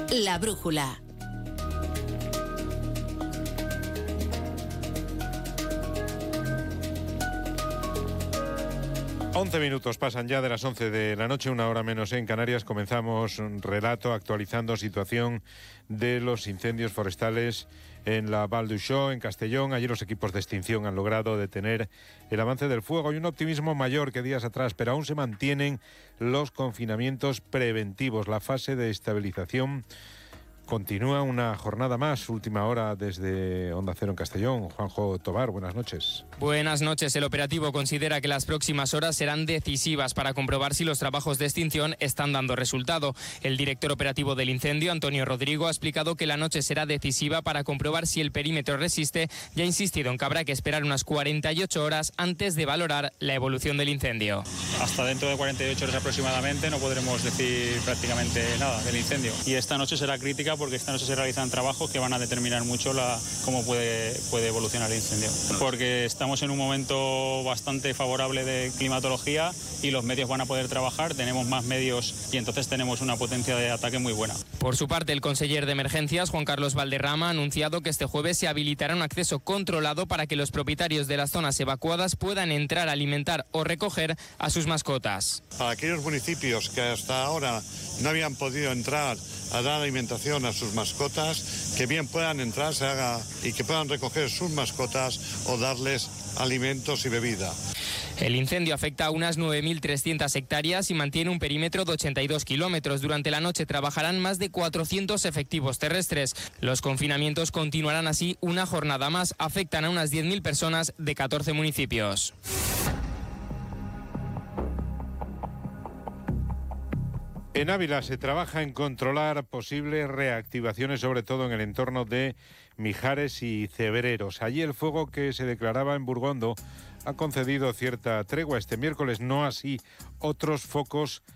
La brújula. 11 minutos pasan ya de las 11 de la noche, una hora menos en Canarias. Comenzamos un relato actualizando situación de los incendios forestales en la Val d'Uixó, en Castellón. Allí los equipos de extinción han logrado detener el avance del fuego. Hay un optimismo mayor que días atrás, pero aún se mantienen los confinamientos preventivos. La fase de estabilización continúa una jornada más. Última hora desde Onda Cero en Castellón. Juanjo Tobar, buenas noches. Buenas noches. El operativo considera que las próximas horas serán decisivas para comprobar si los trabajos de extinción están dando resultado. El director operativo del incendio, Antonio Rodrigo, ha explicado que la noche será decisiva para comprobar si el perímetro resiste y ha insistido en que habrá que esperar unas 48 horas antes de valorar la evolución del incendio. Hasta dentro de 48 horas aproximadamente no podremos decir prácticamente nada del incendio. Y esta noche será crítica porque esta noche se realizan trabajos que van a determinar mucho cómo puede evolucionar el incendio. Porque estamos en un momento bastante favorable de climatología y los medios van a poder trabajar, tenemos más medios y entonces tenemos una potencia de ataque muy buena. Por su parte, el conseller de Emergencias, Juan Carlos Valderrama, ha anunciado que este jueves se habilitará un acceso controlado para que los propietarios de las zonas evacuadas puedan entrar a alimentar o recoger a sus mascotas. Para aquellos municipios que hasta ahora no habían podido entrar a dar alimentación a sus mascotas, que bien puedan entrar, se haga y que puedan recoger sus mascotas o darles alimentos y bebida. El incendio afecta a unas 9.300 hectáreas y mantiene un perímetro de 82 kilómetros. Durante la noche trabajarán más de 400 efectivos terrestres. Los confinamientos continuarán así una jornada más. Afectan a unas 10.000 personas de 14 municipios. En Ávila se trabaja en controlar posibles reactivaciones, sobre todo en el entorno de Mijares y Cebreros. Allí el fuego que se declaraba en Burgondo ha concedido cierta tregua este miércoles, no así otros focos